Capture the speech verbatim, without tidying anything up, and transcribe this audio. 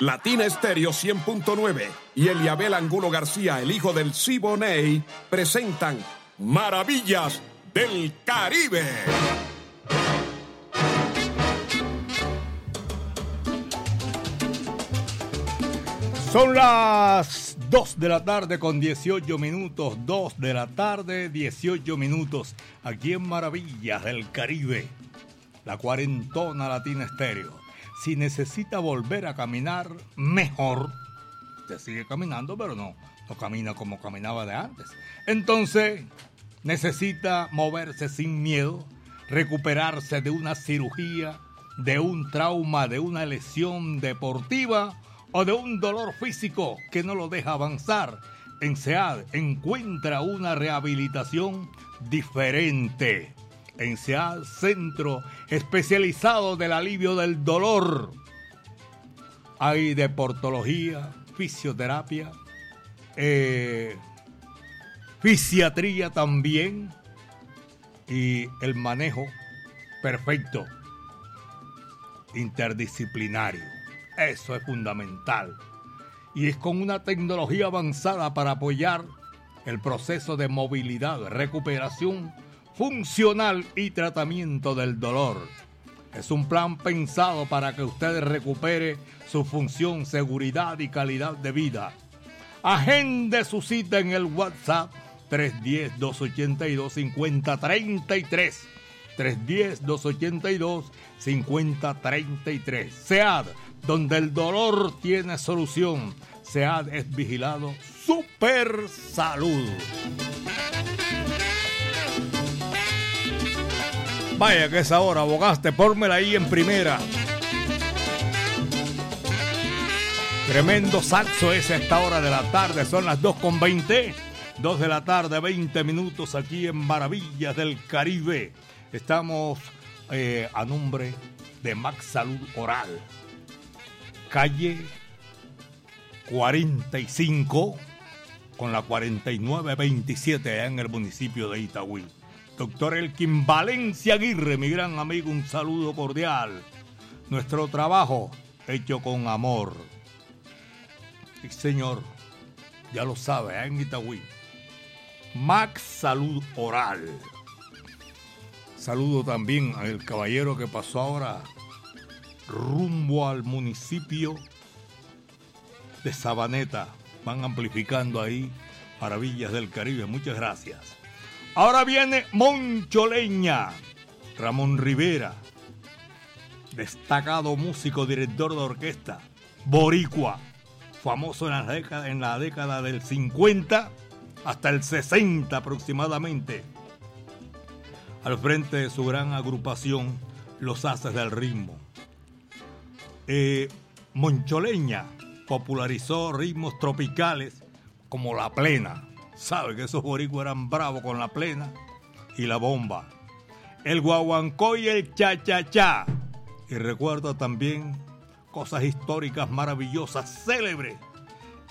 Latina Estéreo cien punto nueve y Eliabel Angulo García, el hijo del Siboney, presentan Maravillas del Caribe. Son las dos de la tarde con dieciocho minutos, dos de la tarde, dieciocho minutos, aquí en Maravillas del Caribe, la cuarentona Latina Estéreo. Si necesita volver a caminar mejor, usted sigue caminando, pero no, no camina como caminaba de antes. Entonces, necesita moverse sin miedo, recuperarse de una cirugía, de un trauma, de una lesión deportiva o de un dolor físico que no lo deja avanzar. En SEAD encuentra una rehabilitación diferente. En SEAD, Centro Especializado del Alivio del Dolor. Hay deportología, fisioterapia, eh, fisiatría también y el manejo perfecto, interdisciplinario. Eso es fundamental. Y es con una tecnología avanzada para apoyar el proceso de movilidad, recuperación funcional y tratamiento del dolor. Es un plan pensado para que usted recupere su función, seguridad y calidad de vida. Agende su cita en el WhatsApp tres uno cero, dos ocho dos, cinco cero tres tres. tres uno cero, dos ocho dos, cinco cero tres tres. SEAD, donde el dolor tiene solución. SEAD es vigilado Super Salud. Vaya que esa hora, abogaste, pónmela ahí en primera. Tremendo saxo es a esta hora de la tarde, son las dos con veinte. dos de la tarde, veinte minutos aquí en Maravillas del Caribe. Estamos eh, a nombre de Max Salud Oral. Calle cuarenta y cinco con la cuarenta y nueve veintisiete allá en el municipio de Itagüí. Doctor Elkin Valencia Aguirre, mi gran amigo, un saludo cordial. Nuestro trabajo hecho con amor. Sí, señor, ya lo sabe, allá en Itagüí. Max Salud Oral. Saludo también al caballero que pasó ahora rumbo al municipio de Sabaneta. Van amplificando ahí Maravillas del Caribe. Muchas gracias. Ahora viene Moncho Leña, Ramón Rivera, destacado músico, director de orquesta, boricua, famoso en la década, en la década del cincuenta hasta el sesenta aproximadamente, al frente de su gran agrupación Los Haces del Ritmo. Eh, Moncho Leña popularizó ritmos tropicales como la plena. Sabe que esos boricuas eran bravos con la plena y la bomba, el guaguancó y el cha-cha-cha. Y recuerda también cosas históricas maravillosas, célebres,